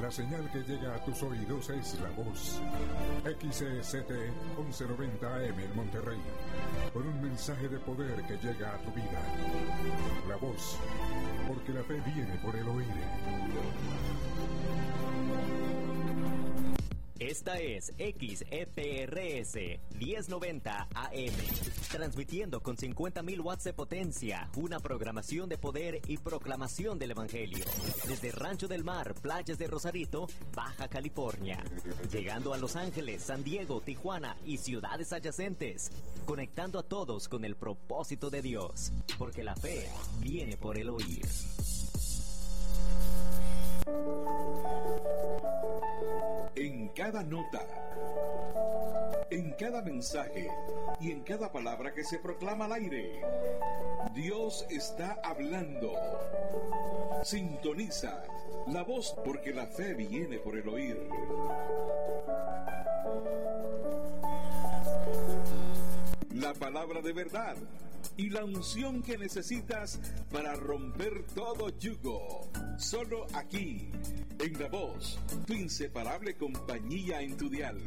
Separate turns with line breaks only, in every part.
La señal que llega a tus oídos es La Voz. XCST 1190 AM en Monterrey. Con un mensaje de poder que llega a tu vida. La Voz, porque la fe viene por el oír.
Esta es XEPRS 1090 AM, transmitiendo con 50.000 watts de potencia, una programación de poder y proclamación del Evangelio. Desde Rancho del Mar, playas de Rosarito, Baja California, llegando a Los Ángeles, San Diego, Tijuana y ciudades adyacentes, conectando a todos con el propósito de Dios, porque la fe viene por el oír.
En cada nota, en cada mensaje y en cada palabra que se proclama al aire, Dios está hablando. Sintoniza La Voz, porque la fe viene por el oír. La palabra de verdad y la unción que necesitas para romper todo yugo. Solo aquí, en La Voz, tu inseparable compañía en tu dial.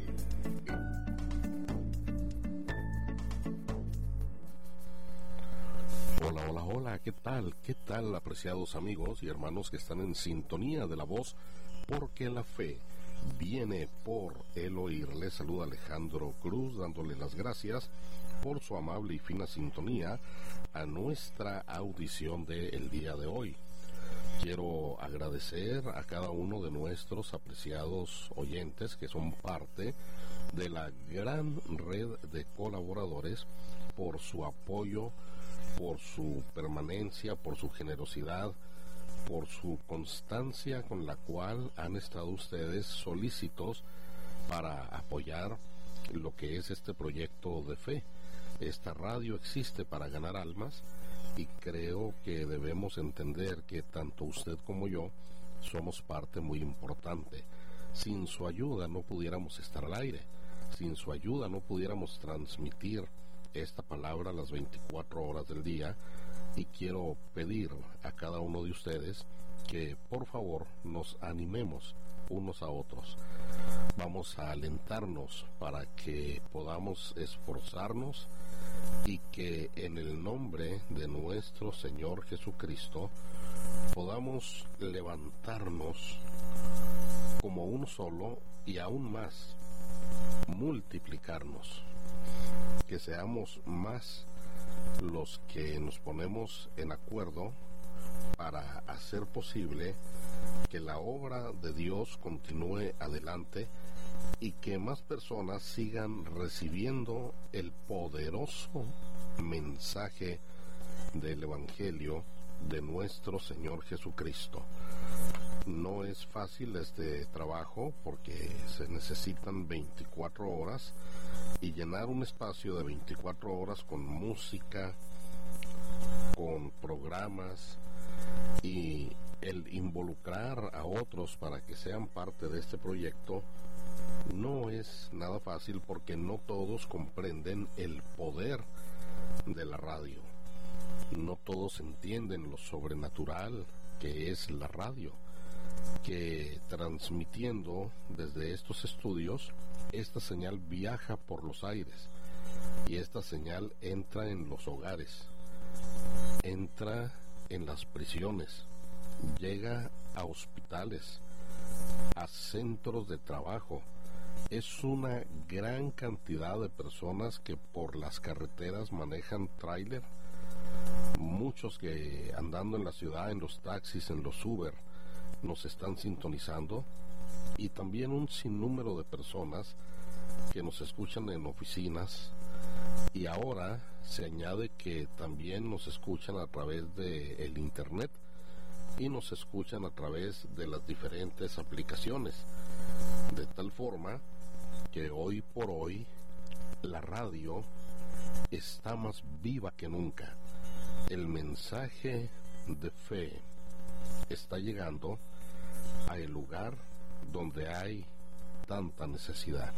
Hola, hola, hola, ¿qué tal? ¿Qué tal, apreciados amigos y hermanos que están en sintonía de La Voz? Porque la fe viene por el oír. Les saluda Alejandro Cruz, dándole las gracias por su amable y fina sintonía a nuestra audición del día de hoy. Quiero agradecer a cada uno de nuestros apreciados oyentes que son parte de la gran red de colaboradores por su apoyo, por su permanencia, por su generosidad, por su constancia con la cual han estado ustedes solícitos para apoyar lo que es este proyecto de fe. Esta radio existe para ganar almas y creo que debemos entender que tanto usted como yo somos parte muy importante. Sin su ayuda no pudiéramos estar al aire, sin su ayuda no pudiéramos transmitir esta palabra a las 24 horas del día, y quiero pedir a cada uno de ustedes que por favor nos animemos unos a otros. Vamos a alentarnos para que podamos esforzarnos y que en el nombre de nuestro Señor Jesucristo podamos levantarnos como uno solo y aún más multiplicarnos, que seamos más los que nos ponemos en acuerdo para hacer posible que la obra de Dios continúe adelante y que más personas sigan recibiendo el poderoso mensaje del Evangelio de nuestro Señor Jesucristo. No es fácil este trabajo porque se necesitan 24 horas y llenar un espacio de 24 horas con música, con programas y el involucrar a otros para que sean parte de este proyecto no es nada fácil, porque no todos comprenden el poder de la radio. No todos entienden lo sobrenatural que es la radio, que transmitiendo desde estos estudios, esta señal viaja por los aires y esta señal entra en los hogares, entra en las prisiones, llega a hospitales, a centros de trabajo. Es una gran cantidad de personas que por las carreteras manejan tráiler, muchos que andando en la ciudad, en los taxis, en los Uber, nos están sintonizando, y también un sinnúmero de personas que nos escuchan en oficinas, y ahora se añade que también nos escuchan a través de el internet y nos escuchan a través de las diferentes aplicaciones, de tal forma que hoy por hoy la radio está más viva que nunca. El mensaje de fe está llegando a el lugar donde hay tanta necesidad.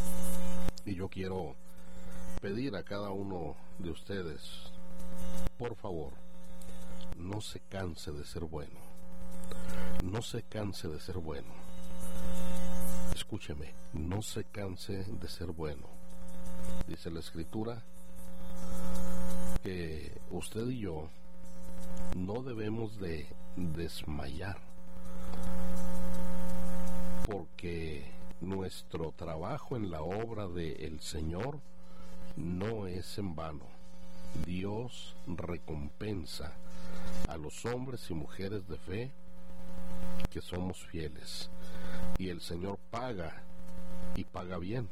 Y yo quiero pedir a cada uno de ustedes, por favor, no se canse de ser bueno. No se canse de ser bueno. Escúcheme, no se canse de ser bueno. Dice la Escritura que usted y yo no debemos de desmayar, porque nuestro trabajo en la obra del Señor no es en vano. Dios recompensa a los hombres y mujeres de fe que somos fieles, y el Señor paga, y paga bien.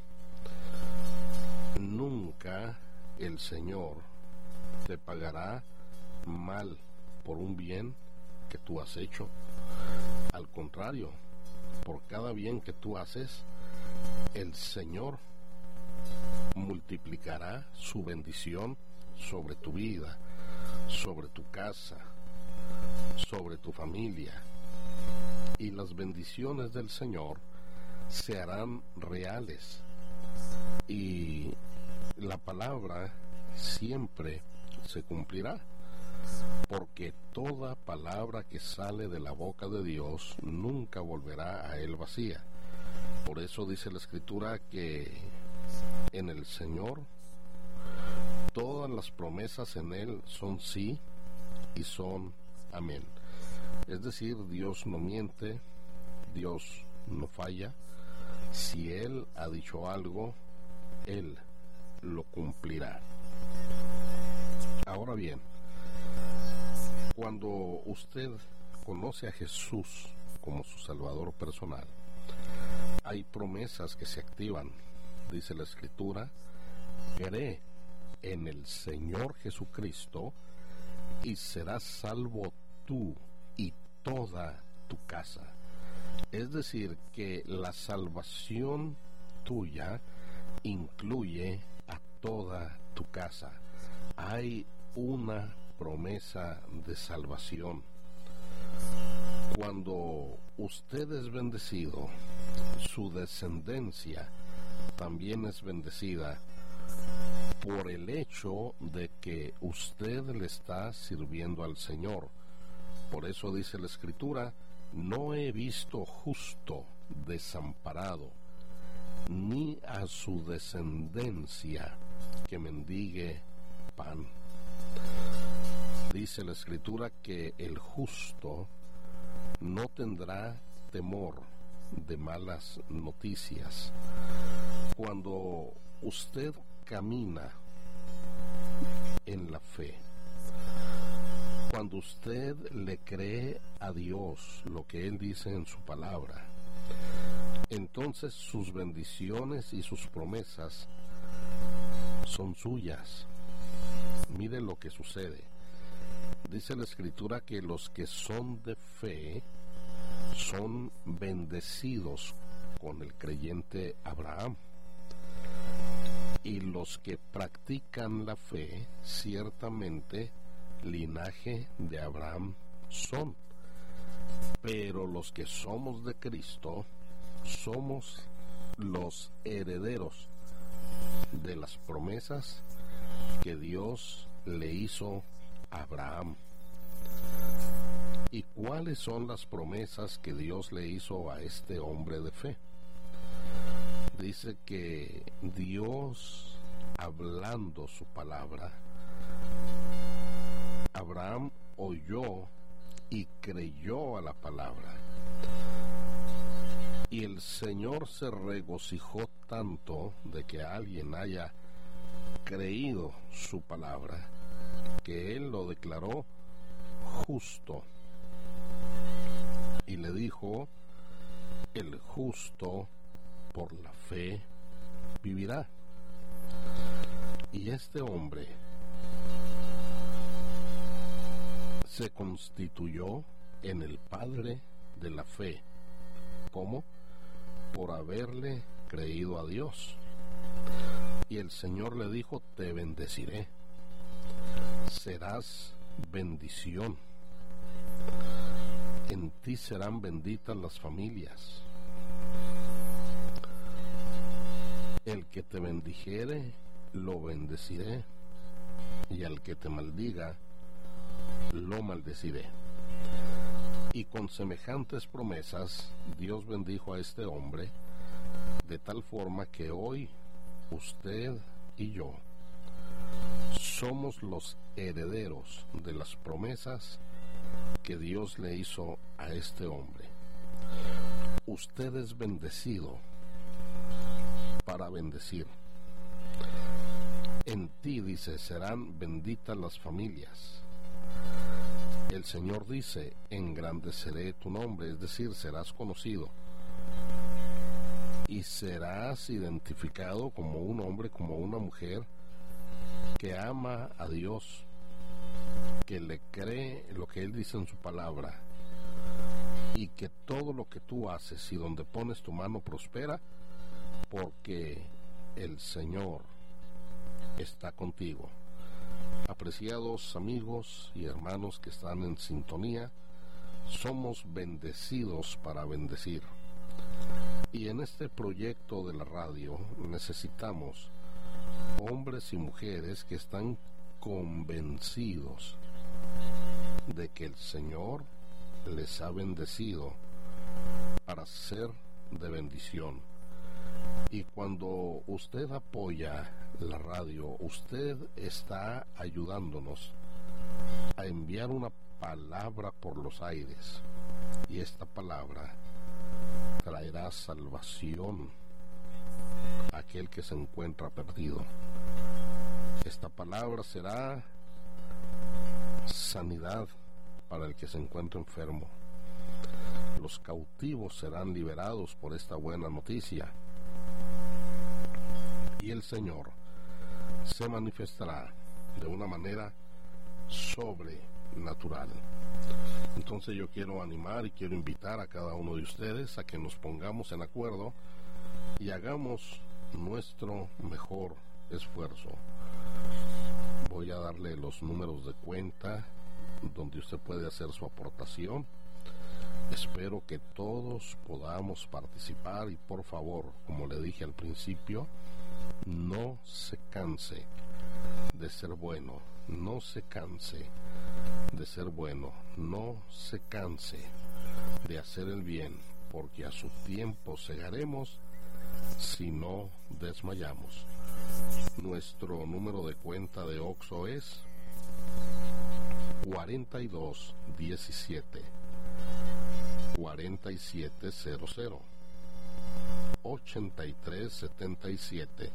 Nunca el Señor te pagará mal por un bien que tú has hecho. Al contrario, por cada bien que tú haces, el Señor multiplicará su bendición sobre tu vida, sobre tu casa, sobre tu familia. Y las bendiciones del Señor se harán reales. Y la palabra siempre se cumplirá, porque toda palabra que sale de la boca de Dios nunca volverá a él vacía. Por eso dice la Escritura que en el Señor todas las promesas en él son sí y son amén. Es decir, Dios no miente, Dios no falla. Si él ha dicho algo, él lo cumplirá. Ahora bien, cuando usted conoce a Jesús como su Salvador personal, hay promesas que se activan. Dice la Escritura: cree en el Señor Jesucristo y serás salvo tú y toda tu casa. Es decir, que la salvación tuya incluye a toda tu casa. Hay una promesa de salvación. Cuando usted es bendecido, su descendencia también es bendecida por el hecho de que usted le está sirviendo al Señor. Por eso dice la Escritura: no he visto justo desamparado, ni a su descendencia que mendigue pan. Dice la Escritura que el justo no tendrá temor de malas noticias. Cuando usted camina en la fe, cuando usted le cree a Dios lo que Él dice en su palabra, entonces sus bendiciones y sus promesas son suyas. Mire lo que sucede. Dice la Escritura que los que son de fe son bendecidos con el creyente Abraham. Y los que practican la fe, ciertamente linaje de Abraham son. Pero los que somos de Cristo somos los herederos de las promesas que Dios le hizo a Abraham. ¿Y cuáles son las promesas que Dios le hizo a este hombre de fe? Dice que Dios, hablando su palabra, Abraham oyó y creyó a la palabra. Y el Señor se regocijó tanto de que alguien haya creído su palabra, que Él lo declaró justo. Y le dijo: el justo por la fe vivirá. Y este hombre se constituyó en el padre de la fe. ¿Cómo? Por haberle creído a Dios. Y el Señor le dijo: te bendeciré, serás bendición, en ti serán benditas las familias. El que te bendijere, lo bendeciré, y al que te maldiga, lo maldeciré. Y con semejantes promesas Dios bendijo a este hombre de tal forma que hoy usted y yo somos los herederos de las promesas que Dios le hizo a este hombre. Usted es bendecido para bendecir. En ti, dice, serán benditas las familias. El Señor dice, engrandeceré tu nombre, es decir, serás conocido. Y serás identificado como un hombre, como una mujer que ama a Dios, que le cree lo que Él dice en su palabra, y que todo lo que tú haces y donde pones tu mano prospera, porque el Señor está contigo. Apreciados amigos y hermanos que están en sintonía, somos bendecidos para bendecir. Y en este proyecto de la radio necesitamos hombres y mujeres que están convencidos de que el Señor les ha bendecido para ser de bendición. Y cuando usted apoya la radio, usted está ayudándonos a enviar una palabra por los aires, y esta palabra traerá salvación a aquel que se encuentra perdido. Esta palabra será sanidad para el que se encuentra enfermo. Los cautivos serán liberados por esta buena noticia. Y el Señor se manifestará de una manera sobrenatural. Entonces yo quiero animar y quiero invitar a cada uno de ustedes a que nos pongamos en acuerdo y hagamos nuestro mejor esfuerzo. Voy a darle los números de cuenta donde usted puede hacer su aportación. Espero que todos podamos participar y por favor, como le dije al principio, no se canse de ser bueno, no se canse de ser bueno, no se canse de hacer el bien, porque a su tiempo segaremos si no desmayamos. Nuestro número de cuenta de OXXO es 4217 4700 8377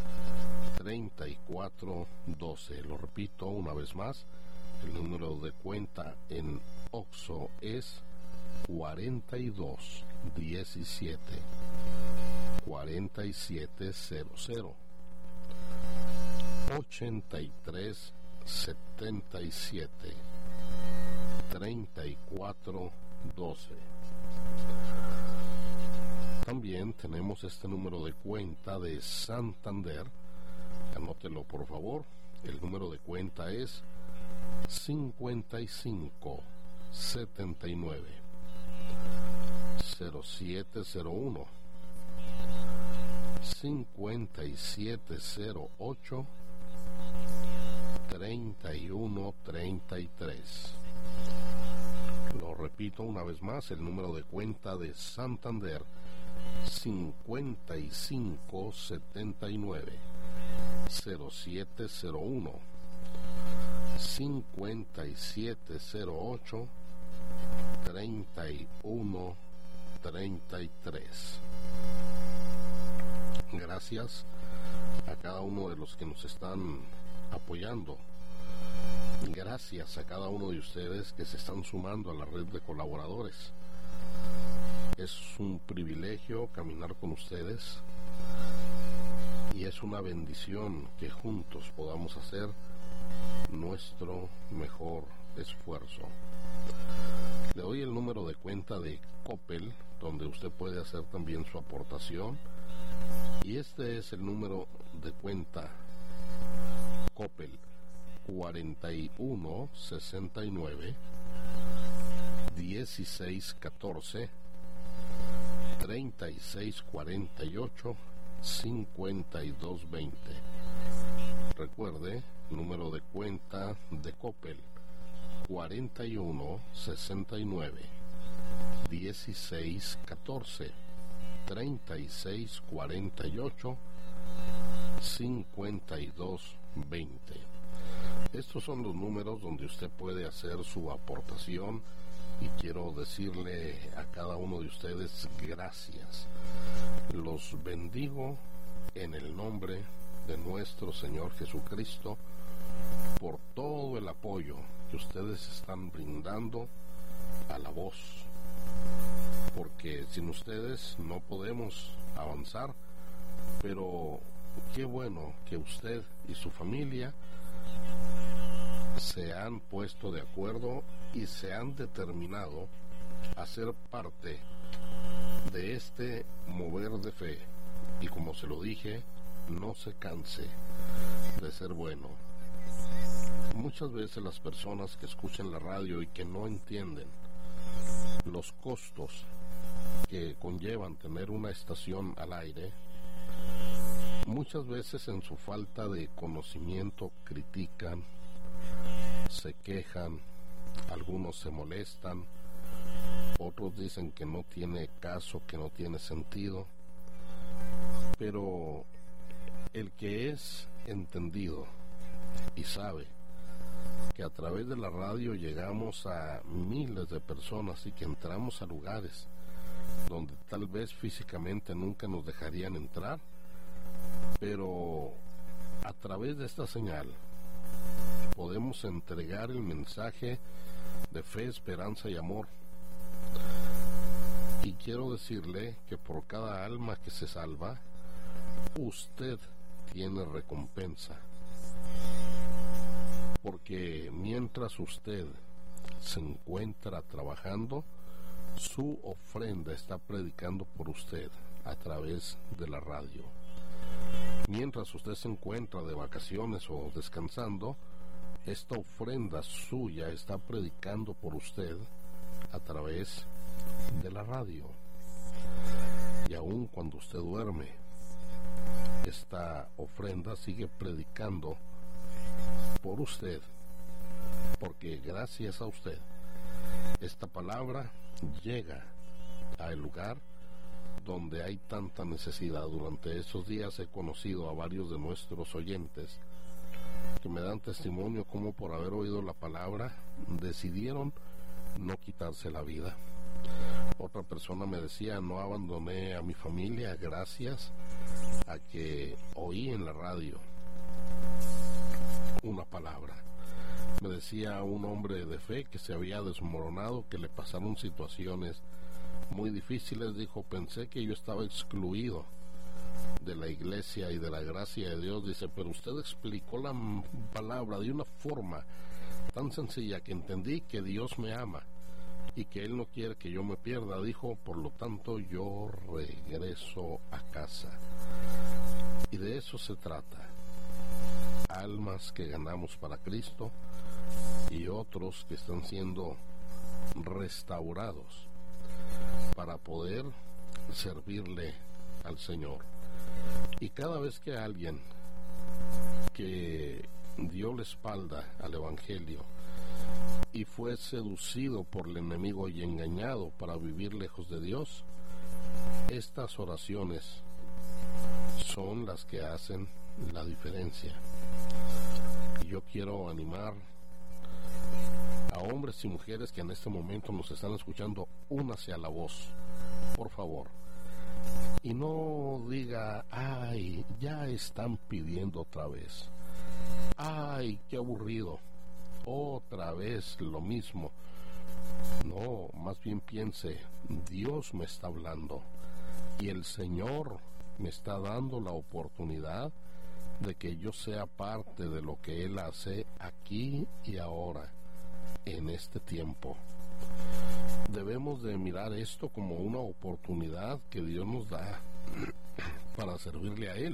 3412. Lo repito una vez más, el número de cuenta en OXXO es 4217 4700 8377 3412. También tenemos este número de cuenta de Santander. Anótelo por favor. El número de cuenta es 5579 0701 5708 3133. Lo repito una vez más, el número de cuenta de Santander 5579 0701 5708 3133. Gracias a cada uno de los que nos están apoyando. Gracias a cada uno de ustedes que se están sumando a la red de colaboradores. Es un privilegio caminar con ustedes y es una bendición que juntos podamos hacer nuestro mejor esfuerzo. Le doy el número de cuenta de Coppel, donde usted puede hacer también su aportación, y este es el número de cuenta Coppel 4169 1614 3648 5220. Recuerde, número de cuenta de Coppel 4169 1614 3648 5220. Estos son los números donde usted puede hacer su aportación, y quiero decirle a cada uno de ustedes gracias. Los bendigo en el nombre de nuestro Señor Jesucristo por todo el apoyo que ustedes están brindando a La Voz, porque sin ustedes no podemos avanzar. Pero qué bueno que usted y su familia se han puesto de acuerdo y se han determinado a ser parte de este mover de fe, y como se lo dije, no se canse de ser bueno. Muchas veces las personas que escuchan la radio y que no entienden los costos que conllevan tener una estación al aire, muchas veces en su falta de conocimiento critican, se quejan, algunos se molestan, otros dicen que no tiene caso, que no tiene sentido. Pero el que es entendido y sabe que a través de la radio llegamos a miles de personas y que entramos a lugares donde tal vez físicamente nunca nos dejarían entrar, pero a través de esta señal podemos entregar el mensaje de fe, esperanza y amor. Y quiero decirle que por cada alma que se salva, usted tiene recompensa. Porque mientras usted se encuentra trabajando, su ofrenda está predicando por usted a través de la radio. Mientras usted se encuentra de vacaciones o descansando, esta ofrenda suya está predicando por usted a través de la radio. Y aun cuando usted duerme, esta ofrenda sigue predicando por usted, porque gracias a usted esta palabra llega al lugar donde hay tanta necesidad. Durante estos días he conocido a varios de nuestros oyentes que me dan testimonio como por haber oído la palabra decidieron no quitarse la vida. Otra persona me decía: no abandoné a mi familia gracias a que oí en la radio una palabra. Me decía un hombre de fe que se había desmoronado, que le pasaron situaciones muy difíciles. Dijo: pensé que yo estaba excluido de la iglesia y de la gracia de Dios. Dice: pero usted explicó la palabra de una forma tan sencilla que entendí que Dios me ama y que Él no quiere que yo me pierda. Dijo: por lo tanto yo regreso a casa. Y de eso se trata: almas que ganamos para Cristo y otros que están siendo restaurados para poder servirle al Señor. Y cada vez que alguien que dio la espalda al Evangelio y fue seducido por el enemigo y engañado para vivir lejos de Dios, estas oraciones son las que hacen la diferencia. Y yo quiero animar a hombres y mujeres que en este momento nos están escuchando: únase a La Voz, por favor. Y no diga: ay, ya están pidiendo otra vez, ay, qué aburrido, otra vez lo mismo. No, más bien piense: Dios me está hablando y el Señor me está dando la oportunidad de que yo sea parte de lo que Él hace aquí y ahora, en este tiempo. Debemos de mirar esto como una oportunidad que Dios nos da para servirle a Él.